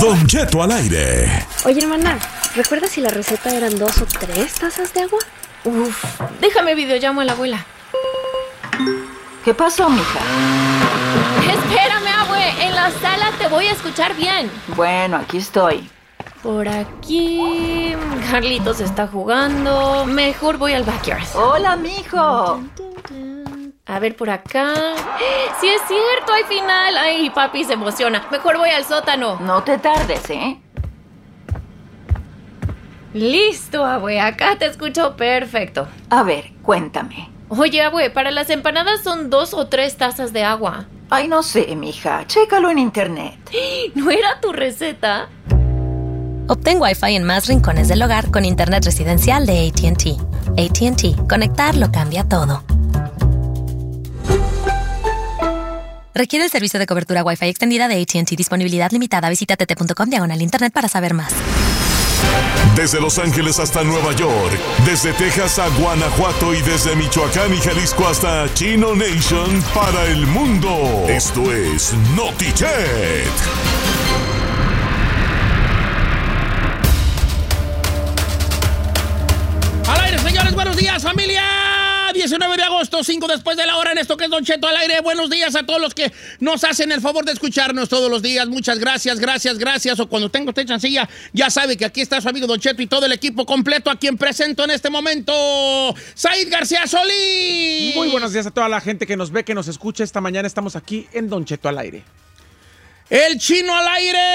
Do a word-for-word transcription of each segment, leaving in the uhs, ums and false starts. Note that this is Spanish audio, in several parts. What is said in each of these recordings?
Don Cheto al aire. Oye, hermana, ¿recuerdas si la receta eran dos o tres tazas de agua? Uf, déjame videollamo a la abuela. ¿Qué pasó, mija? Espérame, abue, en la sala te voy a escuchar bien. Bueno, aquí estoy. Por aquí... Carlitos está jugando. Mejor voy al backyard. Hola, mijo. A ver, por acá... ¡Sí es cierto! ¡Hay final! ¡Ay, papi se emociona! Mejor voy al sótano. No te tardes, ¿eh? Listo, abue. Acá te escucho perfecto. A ver, cuéntame. Oye, abue, para las empanadas son dos o tres tazas de agua. Ay, no sé, mija. Chécalo en internet. ¿No era tu receta? Obtén Wi-Fi en más rincones del hogar con internet residencial de A T and T. A T and T. Conectar lo cambia todo. Requiere el servicio de cobertura Wi-Fi extendida de A T and T. Disponibilidad limitada. Visita t t punto com diagonal internet para saber más. Desde Los Ángeles hasta Nueva York, desde Texas a Guanajuato y desde Michoacán y Jalisco hasta Chino Nation para el mundo. Esto es NotiChet. Al aire, señores, buenos días, familia. diecinueve de agosto, cinco después de la hora en esto que es Don Cheto al aire. Buenos días a todos los que nos hacen el favor de escucharnos todos los días. Muchas gracias, gracias, gracias. O cuando tenga usted chancilla, ya sabe que aquí está su amigo Don Cheto y todo el equipo completo a quien presento en este momento, Said García Solís. Muy buenos días a toda la gente que nos ve, que nos escucha. Esta mañana estamos aquí en Don Cheto al aire. El Chino al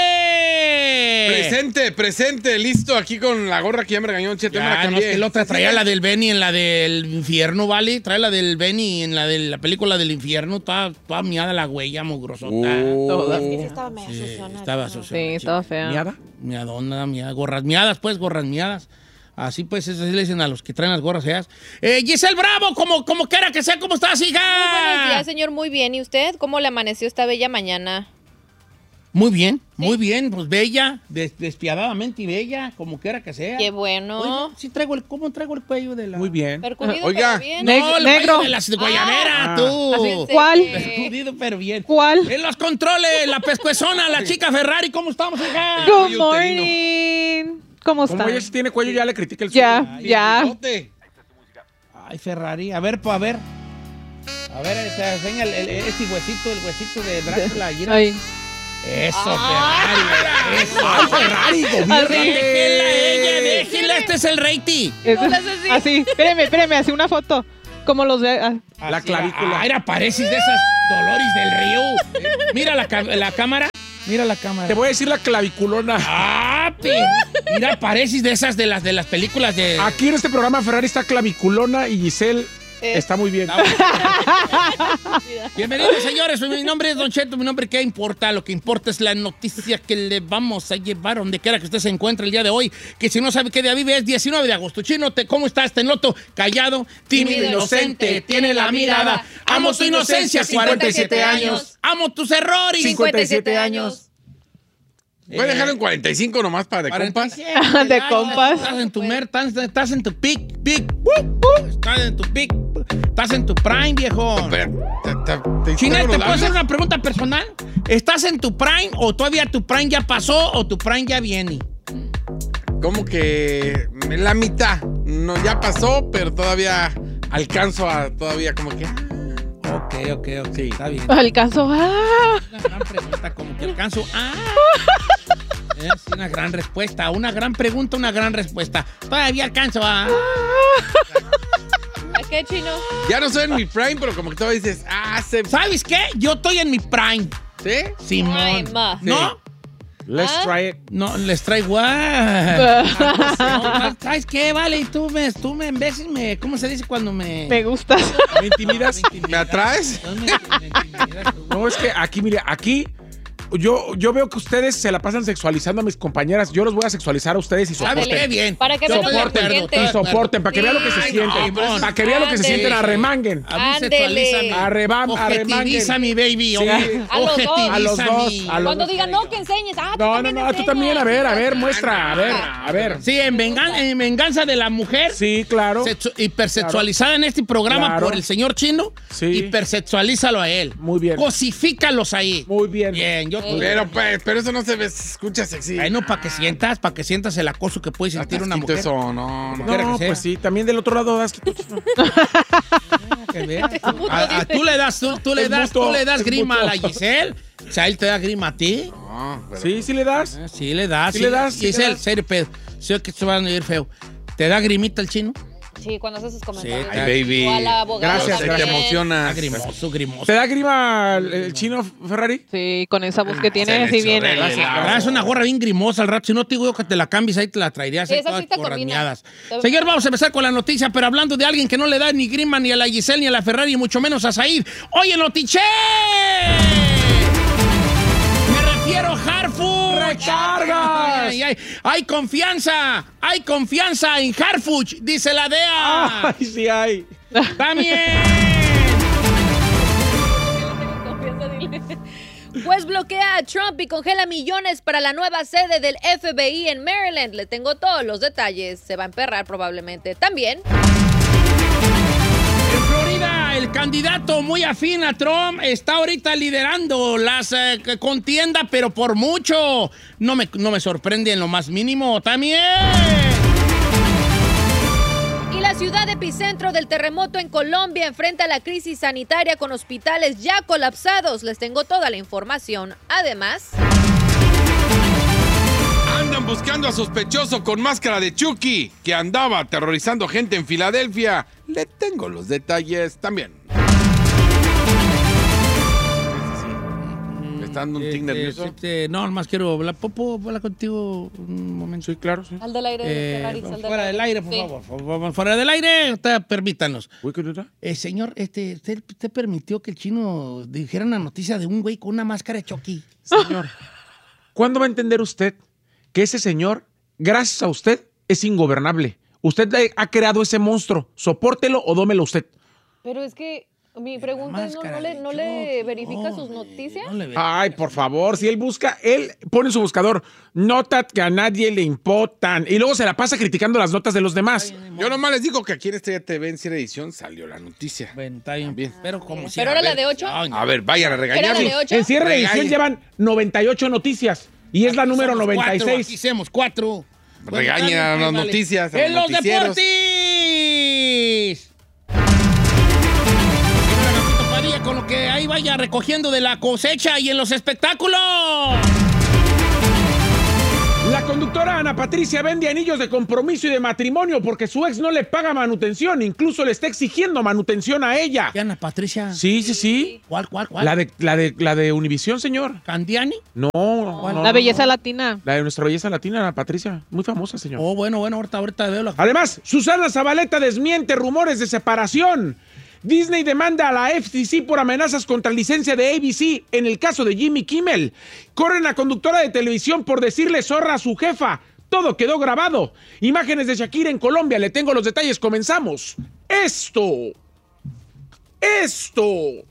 aire. Presente, presente, listo, aquí con la gorra que ya me regañó Don Cheto. Ya, me la no, cambié. es que el otro traía la del Benny en la del infierno, ¿vale? Trae la del Benny en la de la película del infierno. Toda, toda miada la huella, mugrosota. Oh. Toda. Sí, estaba medio Sí, suciona, estaba ¿no? suciona, Sí, chica. estaba fea. ¿Miada? Miadona, miada, gorras miadas, pues, gorras miadas. Así pues, eso sí le dicen a los que traen las gorras feas. Eh, Giselle Bravo, como, como quiera que sea, ¿cómo estás, hija? Muy buenos días, señor, muy bien. ¿Y usted cómo le amaneció esta bella mañana? Muy bien, muy bien, pues bella, des- despiadadamente y bella, como quiera que sea. Qué bueno. Oye, sí traigo el, ¿cómo traigo el cuello de la...? Muy bien. Percudido, Oiga. pero bien. No, Neg- el negro. cuello de la guayabera, Ah. tú. ¿Cuál? Percudido, pero bien. ¿Cuál? En los controles, la pescuezona, la chica Ferrari, ¿cómo estamos, hija? Good Good morning. ¿Cómo Como están? ella sí tiene cuello, ya le critica el Ya, suyo. Ay, ya. Bigote. Ay, Ferrari, a ver, pues, a ver. A ver, se enseña el, el- este huesito, el huesito de Drácula. Mira. Ay. Eso, Ferrari. Eso. Ay, Ferrari, Déjela gobiérnate. ella, déjela, este es el rating. Ese- ¿Cómo le haces así? así, espéreme, espéreme, así una foto. Como los de... ah. La Así, clavícula. Ah, era pareces de esas Dolores del Río. Mira la, ca- la cámara. Mira la cámara. Te voy a decir la claviculona. Ah, pero mira, pareces de esas de las de las películas de. Aquí en este programa Ferrari está claviculona y Giselle Eh. está muy bien. Bienvenidos, señores. Mi nombre es Don Cheto. Mi nombre, ¿qué importa? Lo que importa es la noticia que le vamos a llevar donde quiera que usted se encuentre el día de hoy. Que si no sabe qué día vive, es diecinueve de agosto. Chino, te, ¿cómo estás? Te noto callado, tímido, Tímido, inocente. Tiene la mirada. Amo tu inocencia, cuarenta y siete años. Amo tus errores. cincuenta y siete años. Voy a dejarlo en cuarenta y cinco nomás para de compas. De compas. Estás en tu mer, estás, estás en tu pic, pic. uh, uh, Estás en tu pic. Estás en tu prime, viejo. Espera, te- te- te Chinel, hicieron ¿te los puedo hacer labios? una pregunta personal? ¿Estás en tu prime o todavía tu prime ya pasó o tu prime ya viene? Como que la mitad. No, ya pasó, pero todavía alcanzo a todavía como que. Ok, ok, ok. Sí. Está bien. Alcanzó. ¡Ah! Una gran pregunta, como que alcanzo. ¡Ah! Es una gran respuesta. Una gran pregunta, una gran respuesta. Todavía alcanzo a. ¿A qué, Chino? Ya no soy en mi prime, pero como que todavía dices, ah, se. ¿Sabes qué? Yo estoy en mi prime. ¿Sí? Simón. Ay, ma. ¿No? Let's Ah. try it. No, les traigo. ah. No, ¿sabes qué? Vale, y tú me, tú me, en veces me. ¿Cómo se dice cuando me. Me gustas. ¿Me intimidas? ¿Me atraes? No, me- me intimidas tú. No, es que aquí, mire, aquí yo, yo veo que ustedes se la pasan sexualizando a mis compañeras. Yo los voy a sexualizar a ustedes y ¿Sabes qué? soporten. Bien. Para que vean lo que Soporten, se siente. Y soporten, para que vean lo que se Sí. siente. Ay, no, Para que vean lo que se ándele. sienten, arremanguen. A mí Ándele. sexualízame. Arrebam, Objetiviza arremanguen. mi baby. Sí. oye. A los dos. Objetiviza A los dos, mi- a los Cuando dos. digan, no, que enseñes. Ah, tú No, no, también no, tú enseñas. también, a ver, a ver, muestra, a ver, a ver. Sí, en, vengan- en venganza de la mujer. Sí, claro. Sexu- hipersexualizada en este programa Claro. por el señor Chino. Sí. Hipersexualízalo a él. Muy bien. Cosifícalos ahí. Muy bien. Bien, yo estoy- Pero, pues, pero eso no se ve, se escucha sexy. Ay, no, para que sientas, para que sientas el acoso que puede sentir una Atasquito mujer. eso, no, no. Quiera que No, sea. pues sí, también del otro lado das. Que veas. A- a- tú le das, tú, tú le Es das, mutuo, tú le das es grima a la mutuo. Giselle. O sea, él te da grima a ti. No, pero- Sí, sí le das. Ah, Sí, le das. Sí le das, sí le Giselle, das. serio pedo. Sé que esto va a ir feo. ¿Te da grimita el chino? Sí, cuando hace sus comentarios. Sí, Ay, baby. O a la abogada Gracias, Se te también. emociona. Ah, grimoso, grimoso. ¿Te da grima el, el chino Ferrari? Sí, con esa voz que tiene, Se le así viene. chorrea el agua. Traes una gorra bien grimosa al rato. Si no te digo que te la cambies, ahí te la traerías. Sí, ahí esa todas sí te combina. gorraneadas. Te- Señor, vamos a empezar con la noticia, pero hablando de alguien que no le da ni grima ni a la Giselle ni a la Ferrari, y mucho menos a Said. ¡Oye, Notiche! Me refiero a Harfuch. ¡Recargas! Ay, ay, hay confianza, hay confianza en Harfuch, dice la D E A. Ay, sí hay. También. Juez bloquea a Trump y congela millones para la nueva sede del F B I en Maryland. Le tengo todos los detalles. Se va a emperrar probablemente. También. En Florida, el candidato muy afín a Trump está ahorita liderando las eh, contiendas, pero por mucho. No me, no me sorprende en lo más mínimo. También. Y la ciudad epicentro del terremoto en Colombia enfrenta la crisis sanitaria con hospitales ya colapsados. Les tengo toda la información. Además, Andan buscando a sospechoso con máscara de Chucky que andaba aterrorizando gente en Filadelfia. Le tengo los detalles también. ¿Me está dando un tic Este, nervioso? este, no, nomás quiero hablar. ¿Puedo hablar contigo un momento? Sí, claro, sí. al del aire, Eh, Ferrari, al del fuera del aire, por Sí. favor, por favor. Fuera del aire, usted, permítanos. Uy, ¿qué neta? Eh, señor, este, usted, usted permitió que el chino dijera una noticia de un güey con una máscara de Chucky. Señor, ¿cuándo va a entender usted que ese señor, gracias a usted, es ingobernable? Usted le ha creado ese monstruo. Sopórtelo o dómelo usted. Pero es que mi pregunta es, ¿no, Máscara no le, de no le Chucky, verifica no, sus noticias? no le ve- Ay, por favor, si él busca, él pone en su buscador notas que a nadie le importan y luego se la pasa criticando las notas de los demás. Yo nomás les digo que aquí en Estrella T V en Cierre Edición salió la noticia. Bueno, está bien. Bien. Pero como si. ¿Pero a era la ver, de ocho? ay, no. A ver, vayan a ¿Era la regañarlos. de ocho? En cierre de edición Regañe. llevan noventa y ocho noticias y es la Aquí número somos noventa y cuatro, seis. Aquí somos cuatro. Regañen está a bien, las vale. noticias, a ¡En los los noticieros. deportes! Señora Gapito Padilla, con lo que ahí vaya recogiendo de la cosecha y en los espectáculos. La conductora Ana Patricia vende anillos de compromiso y de matrimonio porque su ex no le paga manutención, incluso le está exigiendo manutención a ella. ¿Qué, Ana Patricia? Sí, sí, sí. ¿Cuál, cuál, cuál? La de, la de, la de Univisión, señor. ¿Candiani? No, no, no, La belleza no. latina. La de nuestra belleza latina, Ana Patricia. Muy famosa, señor. Oh, bueno, bueno, ahorita, ahorita veo la... Además, Susana Zabaleta desmiente rumores de separación. Disney demanda a la F C C por amenazas contra licencia de A B C en el caso de Jimmy Kimmel. Corren a conductora de televisión por decirle zorra a su jefa. Todo quedó grabado. Imágenes de Shakira en Colombia. Le tengo los detalles. Comenzamos. Esto. Esto.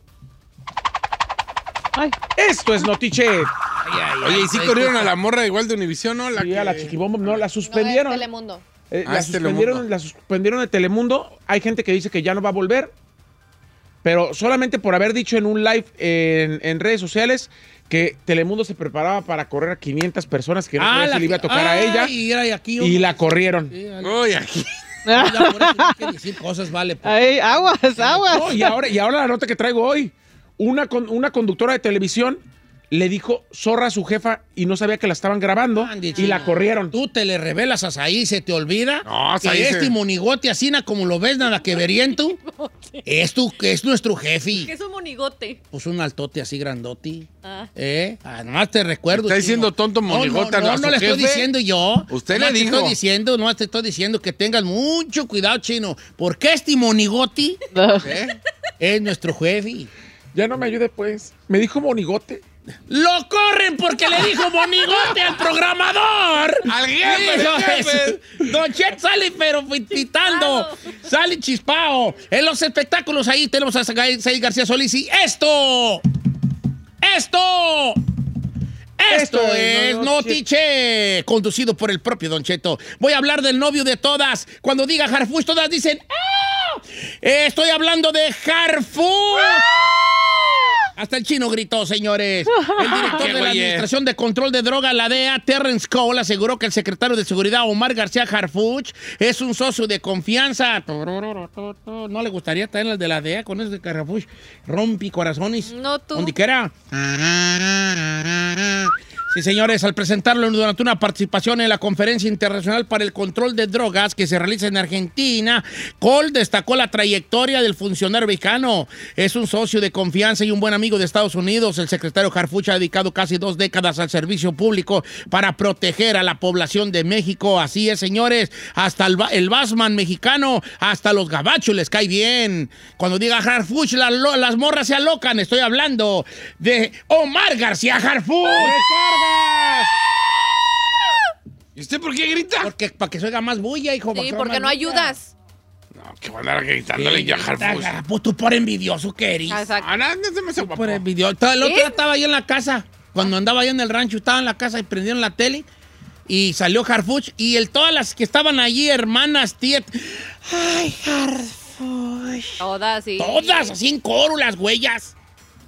Ay, Esto es Notiche. Oye, ¿y sí corrieron a la morra igual de Univisión, no? La Sí, que... a la chiquibomba. No, la No, es suspendieron. Telemundo. Eh, Ah, la, es suspendieron, Telemundo. la suspendieron de Telemundo. Hay gente que dice que ya no va a volver. Pero solamente por haber dicho en un live en, en redes sociales que Telemundo se preparaba para correr a quinientas personas, que no sabía si le iba a tocar a ella. Y, era aquí, Y la corrieron. Sí, dale. Uy, aquí. Ya, por eso hay que decir cosas, vale. pues. ay, aguas, aguas. No, y, ahora, y ahora la nota que traigo hoy. Una, con- una conductora de televisión le dijo zorra a su jefa y no sabía que la estaban grabando Andy, y chino. la corrieron. Tú te le revelas a Saí, se te olvida No, que Saí se- este monigote así como lo ves, nada que veriento, es, tu, es nuestro jefe. ¿Qué es un monigote? Pues un altote así grandote. Ah. ¿Eh? Además te recuerdo. ¿Está chino. diciendo tonto monigote No, no, a no, su no le estoy jefe? diciendo yo. Usted Nomás le te dijo. estoy diciendo, no te estoy diciendo que tengas mucho cuidado, chino. Porque este monigote ¿Eh? es nuestro jefe. Ya no me ayude, pues. Me dijo monigote. ¡Lo corren porque le dijo monigote al programador! ¡Al jefe, Hijo al de jefe! su- Don Chet sale pero pitando, sale chispao. En los espectáculos ahí tenemos a Said García Solís y esto, esto, esto, Esto es es Notiche, conducido por el propio Don Cheto. Voy a hablar del novio de todas. Cuando diga Harfuch, todas dicen ¡ah! Eh, estoy hablando de Harfuch. Hasta el chino gritó, señores. El director de la Administración de Control de Drogas, la D E A, Terrence Cole, aseguró que el secretario de Seguridad, Omar García Harfuch, es un socio de confianza. ¿No le gustaría traer el de la D E A con ese de Harfuch? Rompi corazones. No tú. ¿Dónde quiera? Sí, señores, al presentarlo durante una participación en la Conferencia Internacional para el Control de Drogas que se realiza en Argentina, Cole destacó la trayectoria del funcionario mexicano. Es un socio de confianza y un buen amigo de Estados Unidos. El secretario Harfuch ha dedicado casi dos décadas al servicio público para proteger a la población de México. Así es, señores, hasta el, el Batman mexicano, hasta los gabachos les cae bien. Cuando diga Harfuch, la, las morras se alocan. Estoy hablando de Omar García Harfuch. ¿Y usted por qué grita? Porque para que se oiga más bulla, hijo. Sí, porque no ayudas. No, que van a andar gritándole Sí, ya a Harfuch. Pues tú por envidioso que eres. Exacto. Ah, no, no se me hace guapo. Por envidioso. El otro ¿Sí? día estaba ahí en la casa. Cuando andaba ahí en el rancho, estaba en la casa y prendieron la tele. Y salió Harfuch. Y el, todas las que estaban allí, hermanas, tías. Ay, Harfuch. Todas, sí. Todas, así en coro, las huellas.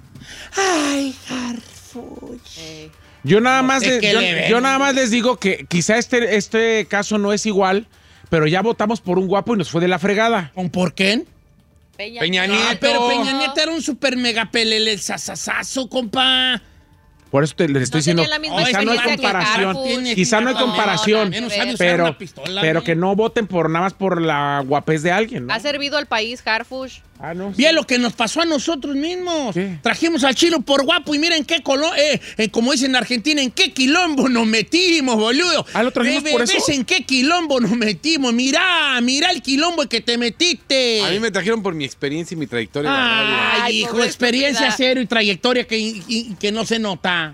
Ay, Harfuch. Eh. Yo nada, más sé les, qué yo, le ven. yo nada más les digo que quizá este, este caso no es igual, pero ya votamos por un guapo y nos fue de la fregada. ¿Con por qué? Peña, Peña Nieto. Nieto. Ah, pero Peña Nieto era un super mega pelele sasasazo, compa. Por eso te, les estoy No diciendo, tenía la misma quizá no hay experiencia que comparación, Harfuch. quizá no hay No, comparación, menos sabe usar pero, una pistola, pero ¿no? que no voten por nada más por la guapez de alguien, ¿no? Ha servido al país, Harfuch. Ah, no. Bien lo que nos pasó a nosotros mismos. ¿Qué? Trajimos al chino por guapo y miren qué color, eh, eh, como dicen en Argentina, en qué quilombo nos metimos, boludo. Ah, ¿lo trajimos Eh, por ¿ves eso? en qué quilombo nos metimos? Mirá, mirá el quilombo en que te metiste. A mí me trajeron por mi experiencia y mi trayectoria. en la radio. Ay, Ay, hijo, pobre experiencia estúpida. cero y trayectoria que, y- y- que no se nota.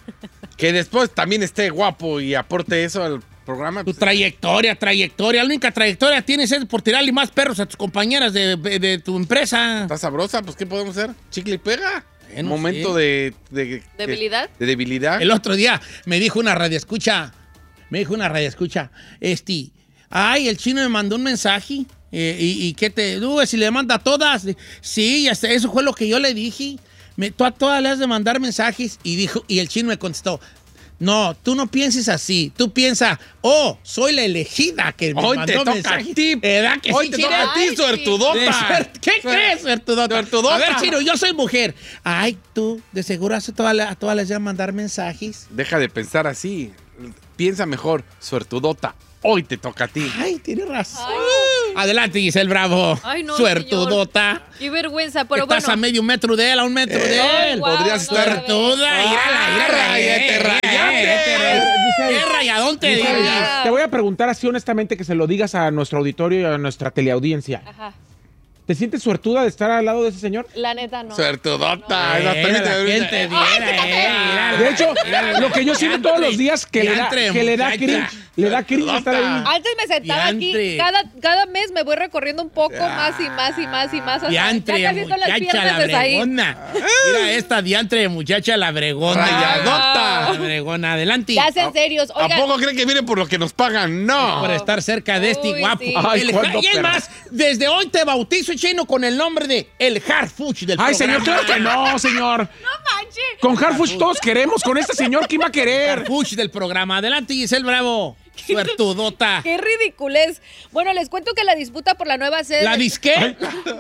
Que después también esté guapo y aporte eso al programa. Tu pues, trayectoria, trayectoria. La única trayectoria tienes es por tirarle más perros a tus compañeras de, de- de tu empresa. está sabrosa, pues ¿qué podemos hacer? Chicle y pega. Bueno, Momento sí. de, de- ¿Debilidad? De, de debilidad. El otro día me dijo una radioescucha, me dijo una radioescucha, este, ay, el chino me mandó un mensaje, eh, y, y ¿qué te, tú, si le manda a todas? Sí, ya sé, eso fue lo que yo le dije, me, tú a todas le has de mandar mensajes, y dijo, y el chino me contestó, no, tú no pienses así, tú piensa, oh, soy la elegida que me Hoy mandó te toca mensaje. a ti. ¿Verdad que Hoy sí, te chino? toca a ti, Ay, sí. suertudota. De suerte. ¿Qué crees, suertudota? Suertudota. A ver, chino, yo soy mujer. Ay, tú, de seguro a todas, la- a todas les vas a mandar mensajes. Deja de pensar así. Piensa mejor, suertudota. Hoy te toca a ti. Ay, tienes razón. Ay. Adelante, Giselle Bravo. Ay, no, Suertudota. Qué vergüenza, pero Estás bueno. a medio metro de él, a un metro de Ay, él. guau, podrías no estar- sabes. Suertuda, írala, írala. Ráyate, eh, ráyate. eh, eh, Giselle, ¿Qué rayadón te Giselle, digo? Ah. te voy a preguntar así honestamente que se lo digas a nuestro auditorio y a nuestra teleaudiencia. Ajá. ¿Te sientes suertuda de estar al lado de ese señor? La neta no. Suertudota. Mira, Hasta a mí te- la gente viera, eh, mírala. De hecho, lo que yo siento todos los días que le da, Diantre, que le da muchacha. cringe, le da cringe estar ahí. Antes me sentaba Diantre. aquí, cada, cada mes me voy recorriendo un poco más y más y más y más. hasta- Diantre, ya casi están las muchacha, la piernas desde ahí. bregona. Mira esta diantre, muchacha, la bregona. Rayadota. La bregona, adelante. Ya sean serios. ¿A Oigan, poco creen que viene por lo que nos pagan? No. Por estar cerca de este Uy, guapo. sí. Ay, El- cuándo, y es perra. más, desde hoy te bautizo, chino, con el nombre de el Harfuch del Ay, programa. señor, claro que no, señor. no manches. Con Harfuch todos queremos, con este señor, ¿quién va a querer? Harfuch del programa. Adelante, Giselle Bravo. Suertudota. Qué ridiculez. Bueno, les cuento que la disputa por la nueva sede. ¿La disqué?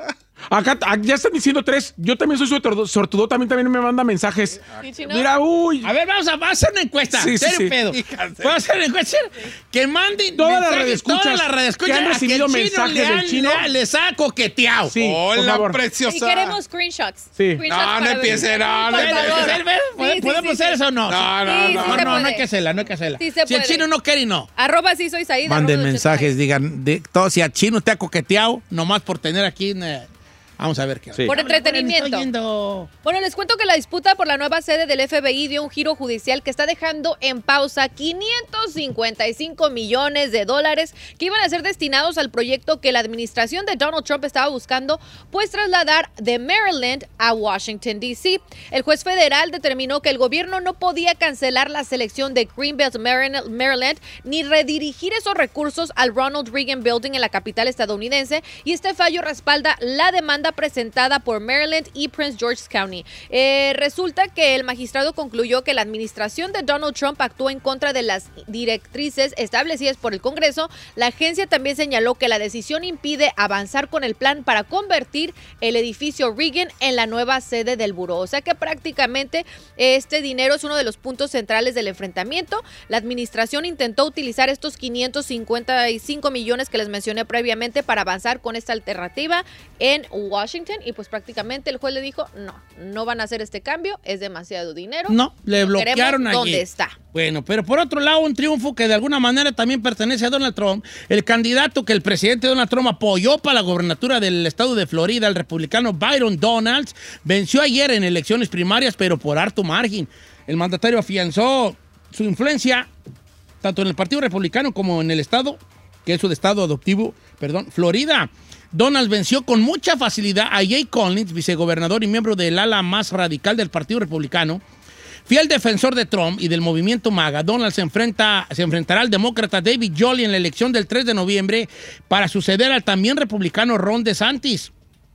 Acá ah, ya están diciendo tres. Yo también soy suertudo, sortudo, también, también me manda mensajes. Sí, chino. Mira, uy. A ver, vamos a, vamos a hacer una encuesta. Sí, sí, Serio sí. pedo. Fíjate. Vamos a hacer una encuesta. Que manden Todas las mensajes, radioescuchas todas las radioescuchas que han a recibido el chino mensajes le del han- chino. le- Les ha coqueteado. Sí, por Hola, favor. preciosa. Y queremos screenshots. Sí. Screenshots No, no para empiece, ver. no, no Por ¿Podemos favor. hacer, ver? Sí, sí, ¿Podemos sí, hacer sí. eso o no? No, no, Sí, no. sí No, se no, no hay puede. que hacerla, no hay que hacerla. Sí se si el puede. chino no quiere, no. Arroba sí soy Said. Manden arroba mensajes, digan, de, todo, si al chino te ha coqueteado, nomás por tener aquí... eh, vamos a ver qué. Sí. Por Vámonos, entretenimiento. estoy yendo. Bueno, les cuento que la disputa por la nueva sede del F B I dio un giro judicial que está dejando en pausa quinientos cincuenta y cinco millones de dólares que iban a ser destinados al proyecto que la administración de Donald Trump estaba buscando, pues trasladar de Maryland a Washington, D C El juez federal determinó que el gobierno no podía cancelar la selección de Greenbelt, Maryland, ni redirigir esos recursos al Ronald Reagan Building en la capital estadounidense, y este fallo respalda la demanda demanda presentada por Maryland y Prince George's County. Eh, resulta que el magistrado concluyó que la administración de Donald Trump actuó en contra de las directrices establecidas por el Congreso. La agencia también señaló que la decisión impide avanzar con el plan para convertir el edificio Reagan en la nueva sede del buró. O sea que prácticamente este dinero es uno de los puntos centrales del enfrentamiento. La administración intentó utilizar estos quinientos cincuenta y cinco millones que les mencioné previamente para avanzar con esta alternativa en Washington y pues prácticamente el juez le dijo no, no van a hacer este cambio, es demasiado dinero. No, le no bloquearon allí. ¿Dónde está? Bueno, pero por otro lado, un triunfo que de alguna manera también pertenece a Donald Trump. El candidato que el presidente Donald Trump apoyó para la gobernatura del estado de Florida, el republicano Byron Donalds, venció ayer en elecciones primarias, pero por harto margen. El mandatario afianzó su influencia tanto en el Partido Republicano como en el estado, que es su estado adoptivo, perdón, Florida. Donald venció con mucha facilidad a Jay Collins, vicegobernador y miembro del ala más radical del Partido Republicano. Fiel defensor de Trump y del movimiento MAGA, Donald se, enfrenta, se enfrentará al demócrata David Jolly en la elección del tres de noviembre para suceder al también republicano Ron DeSantis.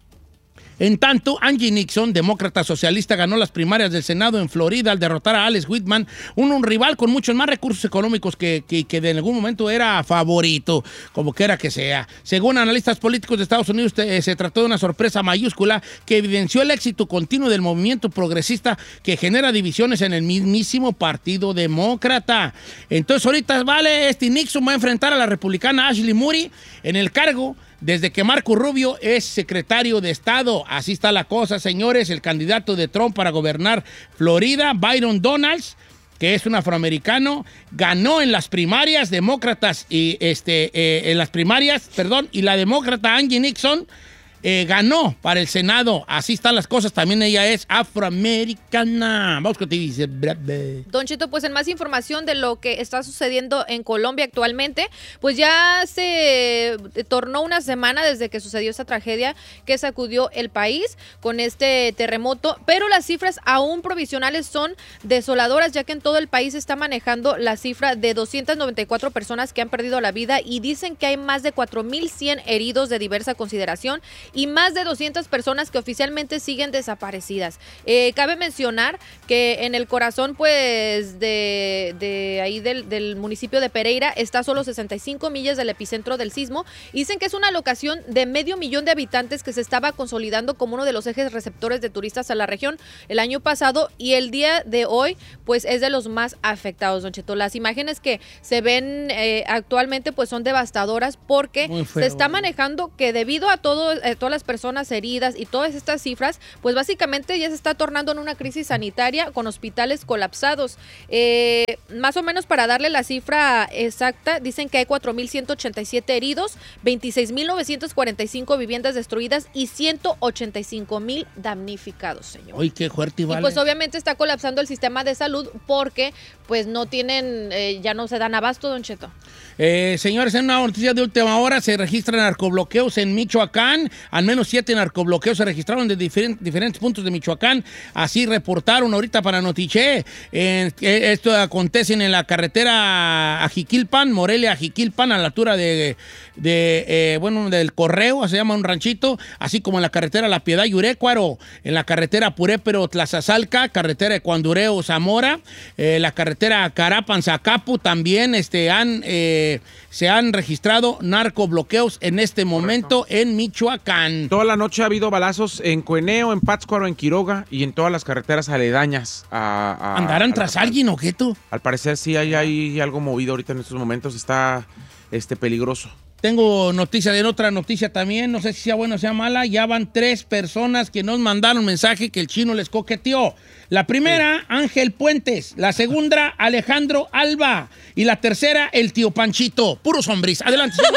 En tanto, Angie Nixon, demócrata socialista, ganó las primarias del Senado en Florida al derrotar a Alex Whitman, un, un rival con muchos más recursos económicos que, que, que de algún momento era favorito, como quiera que sea. Según analistas políticos de Estados Unidos, te, se trató de una sorpresa mayúscula que evidenció el éxito continuo del movimiento progresista que genera divisiones en el mismísimo Partido Demócrata. Entonces, ahorita, vale, este Nixon va a enfrentar a la republicana Ashley Moody en el cargo desde que Marco Rubio es secretario de Estado. Así está la cosa, señores. El candidato de Trump para gobernar Florida, Byron Donalds, que es un afroamericano, ganó en las primarias demócratas y este eh, en las primarias, perdón, y la demócrata Angie Nixon eh, ganó para el Senado. Así están las cosas. También ella es afroamericana. Vamos con ti, dice. Don Cheto, pues en más información de lo que está sucediendo en Colombia actualmente, pues ya se tornó una semana desde que sucedió esa tragedia que sacudió el país con este terremoto, pero las cifras aún provisionales son desoladoras, ya que en todo el país se está manejando la cifra de doscientas noventa y cuatro personas que han perdido la vida y dicen que hay más de cuatro mil cien heridos de diversa consideración y más de doscientas personas que oficialmente siguen desaparecidas. Eh, cabe mencionar que en el corazón pues de, de ahí del, del municipio de Pereira está a solo sesenta y cinco millas del epicentro del sismo. Dicen que es una locación de medio millón de habitantes que se estaba consolidando como uno de los ejes receptores de turistas a la región el año pasado y el día de hoy pues es de los más afectados, don Cheto. Las imágenes que se ven eh, actualmente pues son devastadoras porque se está manejando que debido a todo eh, todas las personas heridas y todas estas cifras, pues básicamente ya se está tornando en una crisis sanitaria con hospitales colapsados. Eh, más o menos para darle la cifra exacta, dicen que hay cuatro mil ciento ochenta y siete heridos, veintiséis mil novecientos cuarenta y cinco viviendas destruidas y ciento ochenta y cinco mil damnificados, señor. Uy, qué fuerte, vale. Y pues obviamente está colapsando el sistema de salud porque pues no tienen, eh, ya no se dan abasto, don Cheto. Eh, señores, en una noticia de última hora se registran narcobloqueos en Michoacán. Al menos siete narcobloqueos se registraron de diferent, diferentes puntos de Michoacán. Así reportaron ahorita para Notiche. Eh, esto acontece en la carretera a Jiquilpan, Morelia a Jiquilpan, a la altura de, de eh, bueno, del Correo, se llama un ranchito, así como en la carretera La Piedad Yurecuaro, en la carretera Purépero Tlazazalca, carretera de Cuandureo Zamora, eh, la carretera Carapan Zacapu también este, han, eh, se han registrado narcobloqueos en este momento. Correcto. En Michoacán. Toda la noche ha habido balazos en Cueneo, en Pátzcuaro, en Quiroga y en todas las carreteras aledañas. A, a, ¿Andarán a tras alguien o qué tú? Al parecer sí hay, hay algo movido ahorita en estos momentos, está este, peligroso. Tengo noticia de otra noticia también, no sé si sea buena o sea mala. Ya van tres personas que nos mandaron mensaje que el chino les coqueteó. La primera, sí. Ángel Puentes. La segunda, Alejandro Alba. Y la tercera, el tío Panchito. Puros hombres. Adelante, señor.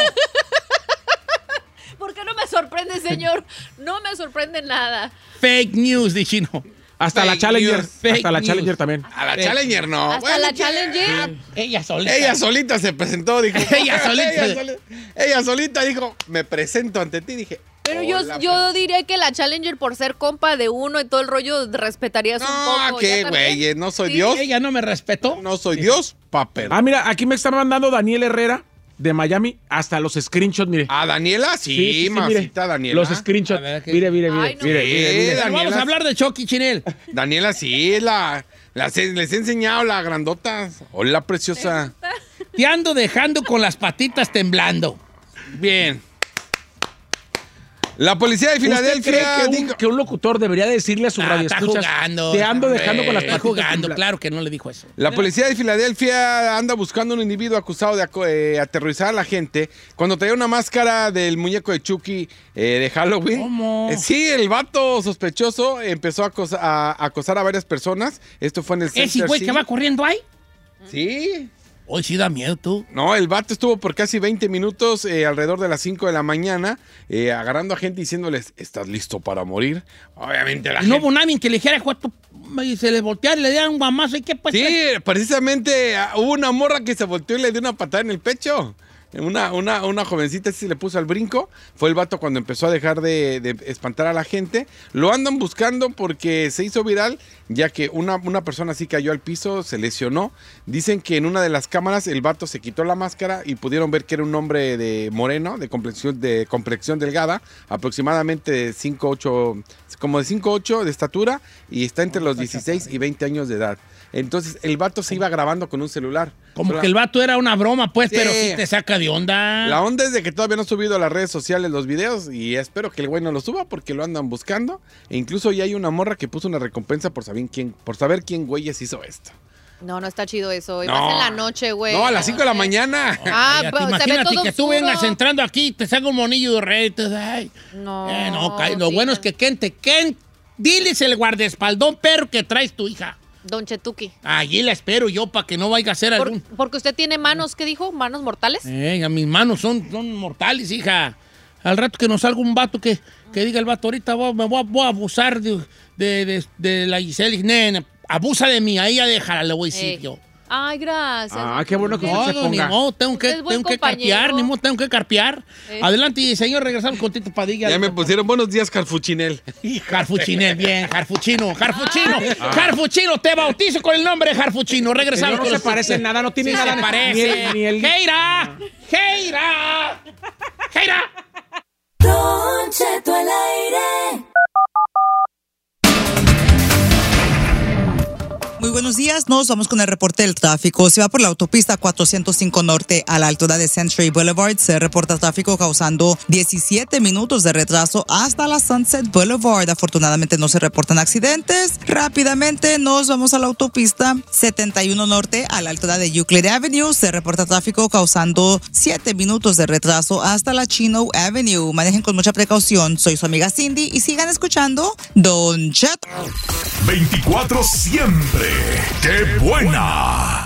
¿Por qué no me sorprende, señor? No me sorprende nada. Fake news, de chino. Hasta Fake la Challenger. news. Hasta Fake la news. Challenger también. A la Fake. Challenger no. ¿Hasta Bueno, la ¿qué? Challenger? Ella solita. Ella solita se presentó, dijo. Ella solita. ella, soli- ella solita dijo, me presento ante ti, dije. Pero yo, hola, yo diría que la Challenger, por ser compa de uno y todo el rollo, respetarías un No, poco. ¿qué, ¿Ya también? güey? No soy Sí. Dios. Ella no me respetó. No soy Dios, papel. Ah, mira, aquí me está mandando Daniel Herrera de Miami, hasta los screenshots, mire. ¿A Daniela? Sí, Sí, sí, sí, mamacita mire. Daniela. Los screenshots. A ver, ¿qué? Mire, mire, mire, Ay, no. mire, Sí, mire, mire. Daniela. Vamos a hablar de Chucky, Chinel. Daniela, sí, la, la- les he enseñado la grandota. Hola, preciosa. Te ando dejando con las patitas temblando. Bien. La policía de ¿Usted cree Filadelfia que un, dijo- que un locutor debería decirle a su Ah, radio está escuchas? jugando. Te ando dejando con las Está patitas jugando, temblando. claro que no le dijo eso. La policía de Filadelfia anda buscando un individuo acusado de aco- eh, aterrorizar a la gente cuando traía una máscara del muñeco de Chucky eh, de Halloween. ¿Cómo? Eh, sí, el vato sospechoso empezó a, acosa- a acosar a varias personas. Esto fue en el ¿Ese Center güey que City. va corriendo ahí? Sí. Hoy sí da miedo, tú. No, el vato estuvo por casi veinte minutos, eh, alrededor de las cinco de la mañana, eh, agarrando a gente y diciéndoles, ¿estás listo para morir? Obviamente la Y no gente... hubo nadie que le dijera, "Cuato", y se le volteara y le diera un guamazo. ¿Y qué pues? Sí, precisamente ah, hubo una morra que se volteó y le dio una patada en el pecho. Una, una, una jovencita sí se le puso al brinco. Fue el vato cuando empezó a dejar de, de espantar a la gente. Lo andan buscando porque se hizo viral, ya que una, una persona sí cayó al piso, se lesionó. Dicen que en una de las cámaras el vato se quitó la máscara y pudieron ver que era un hombre de moreno, de complexión, de complexión delgada, aproximadamente de cinco ocho, como de cinco ocho de estatura, y está entre los dieciséis y veinte años de edad. Entonces el vato se iba grabando con un celular. Como Sola- que el vato era una broma, pues, Sí. pero sí te saca de onda. La onda es de que todavía no ha subido a las redes sociales los videos y espero que el güey no lo suba porque lo andan buscando. E incluso ya hay una morra que puso una recompensa por saber quién, por saber quién güeyes hizo esto. No, no está chido eso. Y No. más en la noche, güey. No, a las cinco de la mañana. Ah, Ya, pero se ve imagínate todo que tú oscuro. vengas entrando aquí y te salga un monillo de rey. Te, ay. No. Eh, no, ca- lo sí. bueno es que Ken te Ken, diles el guardaespaldón perro que traes tu hija. Don Chetuki. Allí la espero yo para que no vaya a ser Por- algún. porque usted tiene manos, ¿qué dijo? ¿Manos mortales? Eh, a mis manos son, son mortales, hija. Al rato que nos salga un vato que, que diga el vato, ahorita voy, me voy, a- voy a abusar de, de, de, de la Giselle. Nena, abusa de mí, ahí ya déjala, le voy a decir Eh. yo. Ay, gracias. Ah, qué bueno que No, usted se no, ni ponga. modo, tengo que, Usted es buen tengo que compañero. carpear, ni modo, tengo que carpear. Eh. Adelante, señor, regresamos con Tito Padilla. Ya me pusieron buenos días, Carfuchinel. Jarfuchinel, bien, Jarfuchino, Jarfuchino, Jarfuchino, te bautizo con el nombre de Jarfuchino. Regresamos. Pero no con se los- parece en nada, no tiene Sí nada. se ni parece. el- ni el- ¡Heira! ¡Heira! ¡Heira! Don Cheto al aire. Muy buenos días, nos vamos con el reporte del tráfico. Se va por la autopista cuatrocientos cinco Norte a la altura de Century Boulevard. Se reporta tráfico causando diecisiete minutos de retraso hasta la Sunset Boulevard. Afortunadamente no se reportan accidentes. Rápidamente nos vamos a la autopista setenta y uno Norte a la altura de Euclid Avenue. Se reporta tráfico causando siete minutos de retraso hasta la Chino Avenue. Manejen con mucha precaución. Soy su amiga Cindy y sigan escuchando Don Cheto. veinticuatro siempre. ¡Qué buena!